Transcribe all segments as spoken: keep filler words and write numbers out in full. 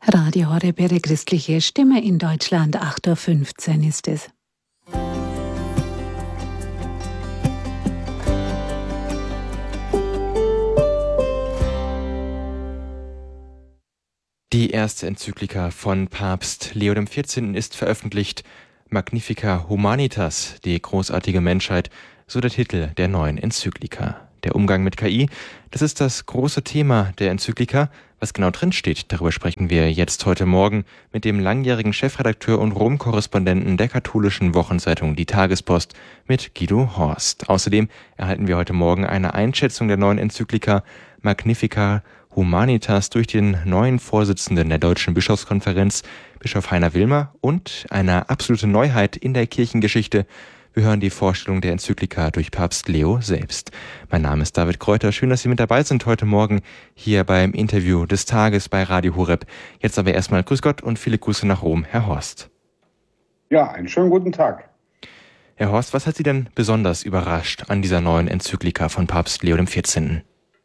Radio Horeb, Ihre christliche Stimme in Deutschland, acht Uhr fünfzehn ist es. Die erste Enzyklika von Papst Leo der vierzehnten. Ist veröffentlicht. Magnificat Humanitas, die großartige Menschheit, so der Titel der neuen Enzyklika. Der Umgang mit K I, das ist das große Thema der Enzyklika. Was genau drinsteht, darüber sprechen wir jetzt heute Morgen mit dem langjährigen Chefredakteur und Rom-Korrespondenten der katholischen Wochenzeitung Die Tagespost, mit Guido Horst. Außerdem erhalten wir heute Morgen eine Einschätzung der neuen Enzyklika Magnificat Humanitas durch den neuen Vorsitzenden der Deutschen Bischofskonferenz, Bischof Heiner Wilmer, und eine absolute Neuheit in der Kirchengeschichte. Wir hören die Vorstellung der Enzyklika durch Papst Leo selbst. Mein Name ist David Kräuter. Schön, dass Sie mit dabei sind heute Morgen hier beim Interview des Tages bei Radio Horeb. Jetzt aber erstmal Grüß Gott und viele Grüße nach Rom, Herr Horst. Ja, einen schönen guten Tag. Herr Horst, was hat Sie denn besonders überrascht an dieser neuen Enzyklika von Papst Leo der vierzehnten.?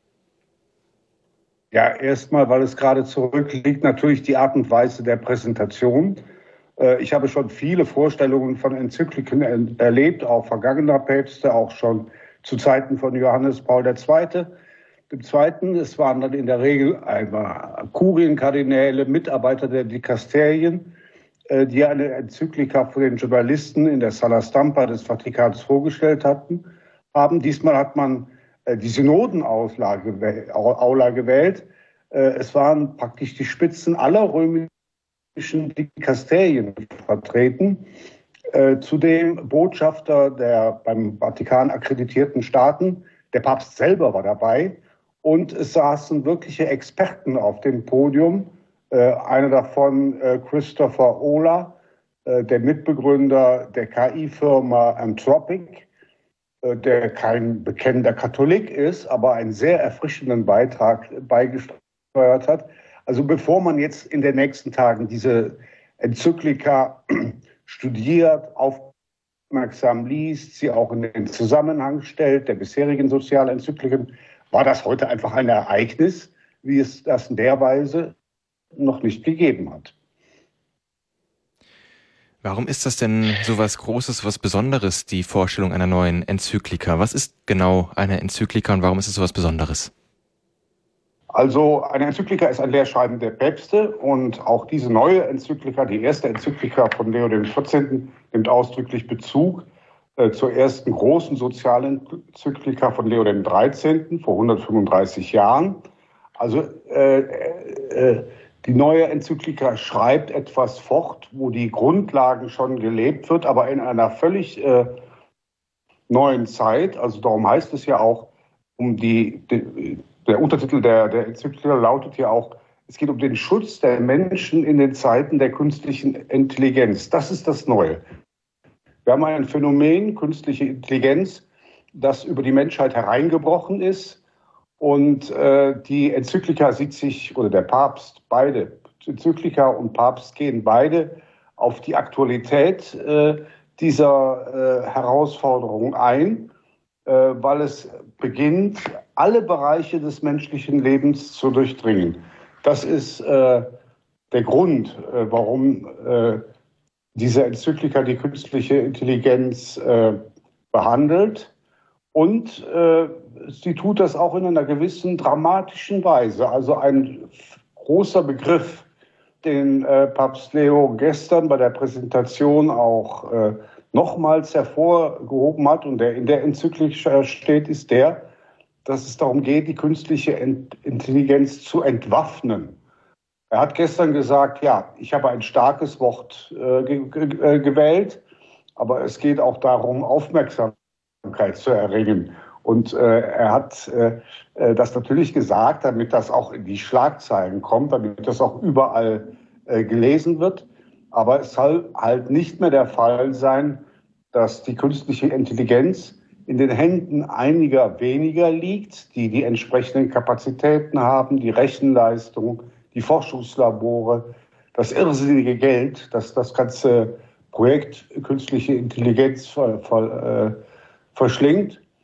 Ja, erstmal, weil es gerade zurückliegt, natürlich die Art und Weise der Präsentation. Ich habe schon viele Vorstellungen von Enzykliken erlebt, auch vergangener Päpste, auch schon zu Zeiten von Johannes Paul der Zweite. Im Zweiten, es waren dann in der Regel einmal Kurienkardinäle, Mitarbeiter der Dikasterien, die eine Enzyklika für den Journalisten in der Sala Stampa des Vatikans vorgestellt hatten, haben. Diesmal hat man die Synodenaula gewählt. Es waren praktisch die Spitzen aller römischen Dikasterien vertreten. Zudem Botschafter der beim Vatikan akkreditierten Staaten. Der Papst selber war dabei. Und es saßen wirkliche Experten auf dem Podium. Einer davon Christopher Olah, der Mitbegründer der K I-Firma Anthropic, der kein bekennender Katholik ist, aber einen sehr erfrischenden Beitrag beigesteuert hat. Also bevor man jetzt in den nächsten Tagen diese Enzyklika studiert, aufmerksam liest, sie auch in den Zusammenhang stellt, der bisherigen Sozialenzykliken, war das heute einfach ein Ereignis, wie es das in der Weise noch nicht gegeben hat. Warum ist das denn so was Großes, was Besonderes, die Vorstellung einer neuen Enzyklika? Was ist genau eine Enzyklika und warum ist es so was Besonderes? Also eine Enzyklika ist ein Lehrschreiben der Päpste und auch diese neue Enzyklika, die erste Enzyklika von Leo der vierzehnten., nimmt ausdrücklich Bezug äh, zur ersten großen Sozialenzyklika von Leo der dreizehnten. vor hundertfünfunddreißig Jahren. Also äh, äh, die neue Enzyklika schreibt etwas fort, wo die Grundlagen schon gelebt wird, aber in einer völlig äh, neuen Zeit. Also darum heißt es ja auch, um die, die der Untertitel der, der Enzyklika lautet ja auch, es geht um den Schutz der Menschen in den Zeiten der künstlichen Intelligenz. Das ist das Neue. Wir haben ein Phänomen, künstliche Intelligenz, das über die Menschheit hereingebrochen ist. Und äh, die Enzyklika sieht sich, oder der Papst, beide, Enzyklika und Papst gehen beide auf die Aktualität äh, dieser äh, Herausforderung ein, äh, weil es beginnt, alle Bereiche des menschlichen Lebens zu durchdringen. Das ist äh, der Grund, äh, warum äh, diese Enzyklika die künstliche Intelligenz äh, behandelt. Und äh, sie tut das auch in einer gewissen dramatischen Weise. Also ein großer Begriff, den äh, Papst Leo gestern bei der Präsentation auch äh, nochmals hervorgehoben hat und der in der Enzyklika steht, ist der, dass es darum geht, die künstliche Intelligenz zu entwaffnen. Er hat gestern gesagt, ja, ich habe ein starkes Wort äh, ge- ge- gewählt, aber es geht auch darum, Aufmerksamkeit zu erringen. Und äh, er hat äh, das natürlich gesagt, damit das auch in die Schlagzeilen kommt, damit das auch überall äh, gelesen wird. Aber es soll halt nicht mehr der Fall sein, dass die künstliche Intelligenz in den Händen einiger weniger liegt, die die entsprechenden Kapazitäten haben, die Rechenleistung, die Forschungslabore, das irrsinnige Geld, das das ganze Projekt künstliche Intelligenz ver, ver, äh, verschlingt.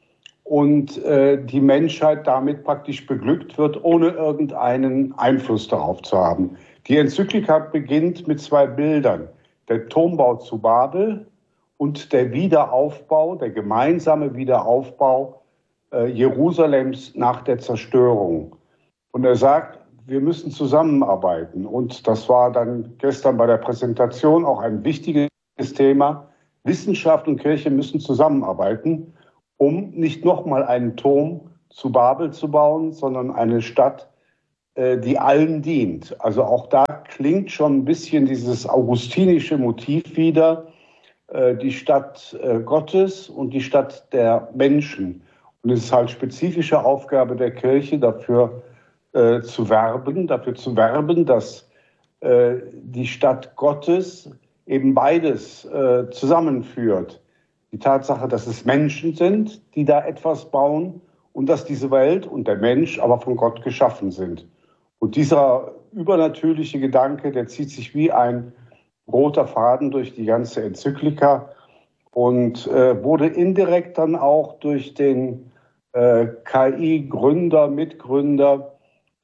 und äh, die Menschheit damit praktisch beglückt wird, ohne irgendeinen Einfluss darauf zu haben. Die Enzyklika beginnt mit zwei Bildern: der Turmbau zu Babel und der Wiederaufbau, der gemeinsame Wiederaufbau äh, Jerusalems nach der Zerstörung. Und er sagt, wir müssen zusammenarbeiten. Und das war dann gestern bei der Präsentation auch ein wichtiges Thema. Wissenschaft und Kirche müssen zusammenarbeiten, um nicht nochmal einen Turm zu Babel zu bauen, sondern eine Stadt, äh, die allen dient. Also auch da klingt schon ein bisschen dieses augustinische Motiv wieder, äh, die Stadt äh, Gottes und die Stadt der Menschen. Und es ist halt spezifische Aufgabe der Kirche, dafür äh, zu werben, dafür zu werben, dass äh, die Stadt Gottes eben beides äh, zusammenführt. Die Tatsache, dass es Menschen sind, die da etwas bauen, und dass diese Welt und der Mensch aber von Gott geschaffen sind. Und dieser übernatürliche Gedanke, der zieht sich wie ein roter Faden durch die ganze Enzyklika und äh, wurde indirekt dann auch durch den äh, K I-Gründer, Mitgründer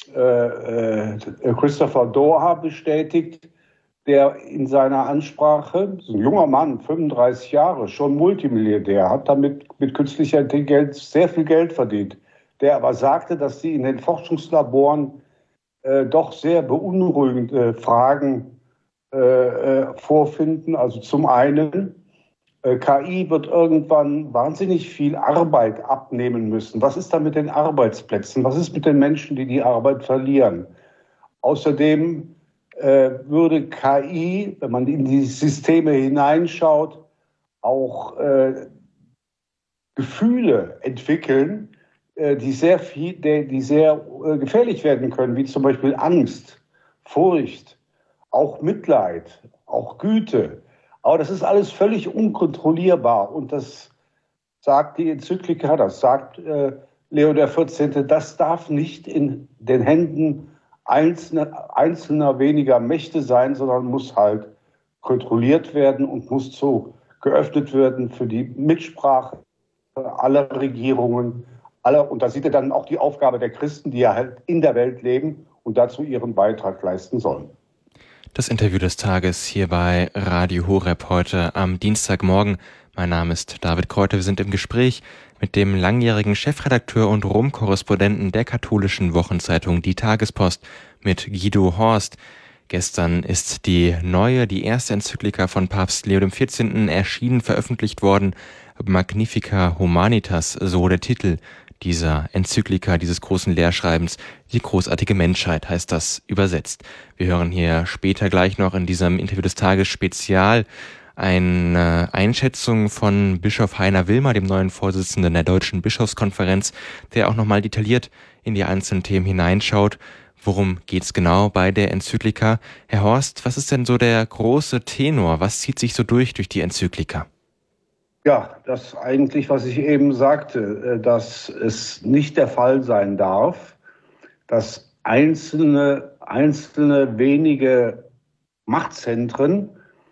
äh, äh, Christopher Doha bestätigt, der in seiner Ansprache, das ist ein junger Mann, fünfunddreißig Jahre, schon Multimilliardär, hat damit mit künstlicher Intelligenz sehr viel Geld verdient, der aber sagte, dass sie in den Forschungslaboren äh, doch sehr beunruhigende Fragen äh, äh, vorfinden. Also zum einen, äh, K I wird irgendwann wahnsinnig viel Arbeit abnehmen müssen. Was ist da mit den Arbeitsplätzen? Was ist mit den Menschen, die die Arbeit verlieren? Außerdem äh, würde K I, wenn man in die Systeme hineinschaut, auch äh, Gefühle entwickeln, äh, die sehr viel, die, die sehr äh, gefährlich werden können, wie zum Beispiel Angst, Furcht, auch Mitleid, auch Güte. Aber das ist alles völlig unkontrollierbar. Und das sagt die Enzyklika, das sagt äh, Leo der vierzehnte, das darf nicht in den Händen einzelner, einzelner weniger Mächte sein, sondern muss halt kontrolliert werden und muss so geöffnet werden für die Mitsprache aller Regierungen, aller, und da sieht er dann auch die Aufgabe der Christen, die ja halt in der Welt leben und dazu ihren Beitrag leisten sollen. Das Interview des Tages hier bei Radio Horeb heute am Dienstagmorgen. Mein Name ist David Kräuter. Wir sind im Gespräch mit dem langjährigen Chefredakteur und Rom-Korrespondenten der katholischen Wochenzeitung Die Tagespost, mit Guido Horst. Gestern ist die neue, die erste Enzyklika von Papst Leo der vierzehnte erschienen, veröffentlicht worden. Magnifica Humanitas, so der Titel dieser Enzyklika, dieses großen Lehrschreibens. Die großartige Menschheit heißt das übersetzt. Wir hören hier später gleich noch in diesem Interview des Tages Spezial eine Einschätzung von Bischof Heiner Wilmer, dem neuen Vorsitzenden der Deutschen Bischofskonferenz, der auch nochmal detailliert in die einzelnen Themen hineinschaut. Worum geht's genau bei der Enzyklika? Herr Horst, was ist denn so der große Tenor? Was zieht sich so durch durch die Enzyklika? Ja, das eigentlich, was ich eben sagte, dass es nicht der Fall sein darf, dass einzelne, einzelne wenige Machtzentren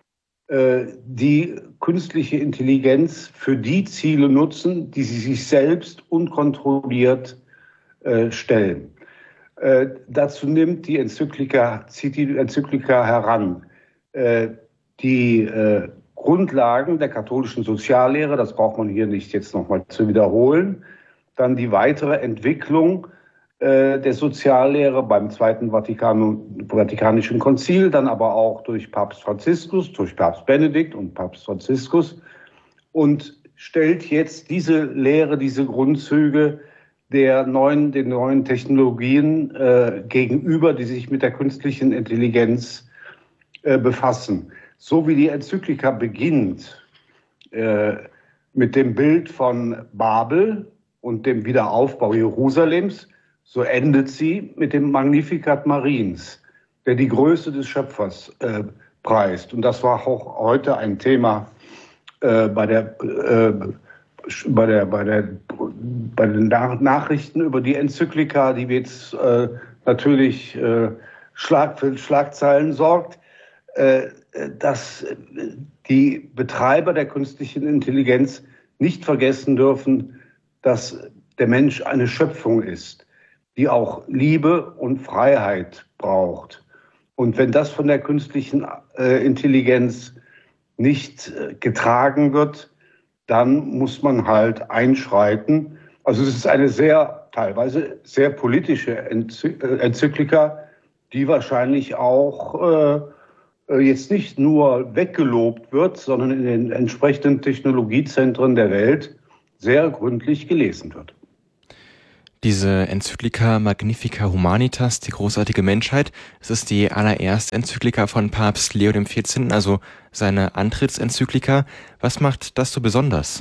äh, die künstliche Intelligenz für die Ziele nutzen, die sie sich selbst unkontrolliert äh, stellen. Äh, dazu nimmt die Enzyklika, zieht die Enzyklika heran, äh, die äh, Grundlagen der katholischen Soziallehre, das braucht man hier nicht jetzt nochmal zu wiederholen, dann die weitere Entwicklung äh, der Soziallehre beim Zweiten Vatikan, Vatikanischen Konzil, dann aber auch durch Papst Franziskus, durch Papst Benedikt und Papst Franziskus, und stellt jetzt diese Lehre, diese Grundzüge der neuen, den neuen Technologien äh, gegenüber, die sich mit der künstlichen Intelligenz äh, befassen. So wie die Enzyklika beginnt äh, mit dem Bild von Babel und dem Wiederaufbau Jerusalems, so endet sie mit dem Magnificat Mariens, der die Größe des Schöpfers äh, preist. Und das war auch heute ein Thema äh, bei der äh, bei der bei der bei den Nachrichten über die Enzyklika, die jetzt äh, natürlich äh, Schlag für Schlagzeilen sorgt, äh, dass die Betreiber der künstlichen Intelligenz nicht vergessen dürfen, dass der Mensch eine Schöpfung ist, die auch Liebe und Freiheit braucht. Und wenn das von der künstlichen äh, Intelligenz nicht äh, getragen wird, dann muss man halt einschreiten. Also es ist eine sehr, teilweise sehr politische Enzyklika, die wahrscheinlich auch äh, jetzt nicht nur weggelobt wird, sondern in den entsprechenden Technologiezentren der Welt sehr gründlich gelesen wird. Diese Enzyklika Magnifica Humanitas, die großartige Menschheit, es ist die allererste Enzyklika von Papst Leo der vierzehnte., also seine Antrittsenzyklika. Was macht das so besonders?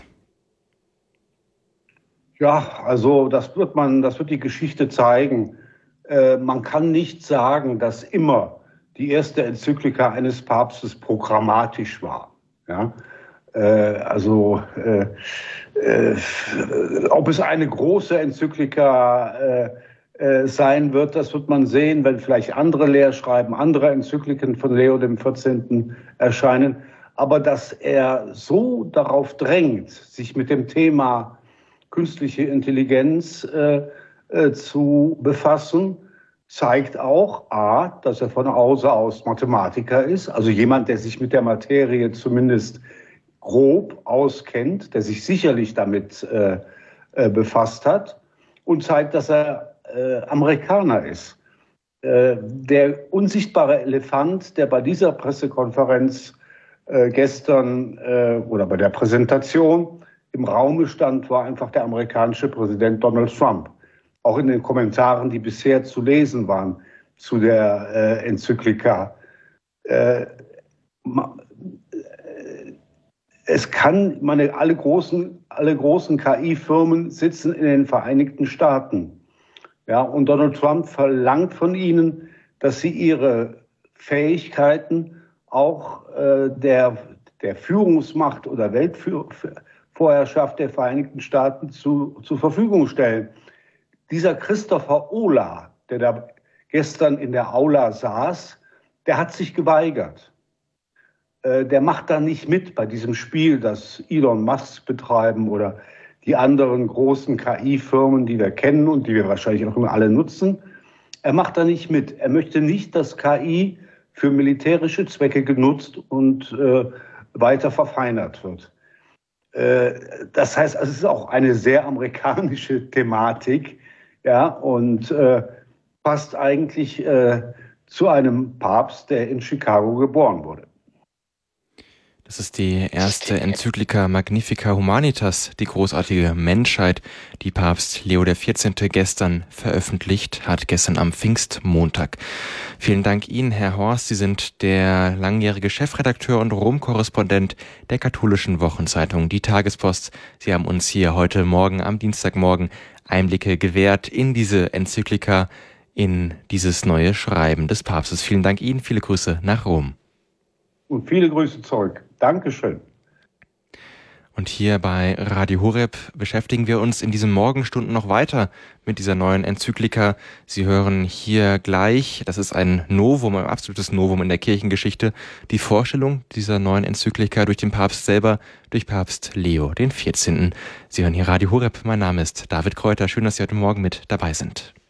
Ja, also das wird man, das wird die Geschichte zeigen. Äh, man kann nicht sagen, dass immer die erste Enzyklika eines Papstes programmatisch war. Ja? Äh, also äh, äh, ob es eine große Enzyklika äh, äh, sein wird, das wird man sehen, wenn vielleicht andere Lehrschreiben, andere Enzykliken von Leo dem vierzehnten. erscheinen. Aber dass er so darauf drängt, sich mit dem Thema künstliche Intelligenz äh, äh, zu befassen, zeigt auch, a, dass er von Hause aus Mathematiker ist, also jemand, der sich mit der Materie zumindest grob auskennt, der sich sicherlich damit äh, äh, befasst hat, und zeigt, dass er äh, Amerikaner ist. Äh, der unsichtbare Elefant, der bei dieser Pressekonferenz äh, gestern äh, oder bei der Präsentation im Raume stand, war einfach der amerikanische Präsident Donald Trump. Auch in den Kommentaren, die bisher zu lesen waren zu der äh, Enzyklika. Äh, es kann, meine, alle großen, alle großen K I-Firmen sitzen in den Vereinigten Staaten. Ja, und Donald Trump verlangt von ihnen, dass sie ihre Fähigkeiten auch äh, der, der Führungsmacht oder Weltvorherrschaft der Vereinigten Staaten zu, zur Verfügung stellen. Dieser Christopher Olah, der da gestern in der Aula saß, der hat sich geweigert. Äh, der macht da nicht mit bei diesem Spiel, das Elon Musk betreiben oder die anderen großen K I-Firmen, die wir kennen und die wir wahrscheinlich auch immer alle nutzen. Er macht da nicht mit. Er möchte nicht, dass K I für militärische Zwecke genutzt und äh, weiter verfeinert wird. Äh, das heißt, es ist auch eine sehr amerikanische Thematik, ja, und äh, passt eigentlich äh, zu einem Papst, der in Chicago geboren wurde. Das ist die erste Enzyklika Magnifica Humanitas, die großartige Menschheit, die Papst Leo der vierzehnte. gestern veröffentlicht hat, gestern am Pfingstmontag. Vielen Dank Ihnen, Herr Horst. Sie sind der langjährige Chefredakteur und Rom-Korrespondent der katholischen Wochenzeitung Die Tagespost. Sie haben uns hier heute Morgen, am Dienstagmorgen, Einblicke gewährt in diese Enzyklika, in dieses neue Schreiben des Papstes. Vielen Dank Ihnen, viele Grüße nach Rom. Und viele Grüße zurück. Dankeschön. Und hier bei Radio Horeb beschäftigen wir uns in diesen Morgenstunden noch weiter mit dieser neuen Enzyklika. Sie hören hier gleich, das ist ein Novum, ein absolutes Novum in der Kirchengeschichte, die Vorstellung dieser neuen Enzyklika durch den Papst selber, durch Papst Leo den vierzehnten. Sie hören hier Radio Horeb. Mein Name ist David Kräuter. Schön, dass Sie heute Morgen mit dabei sind.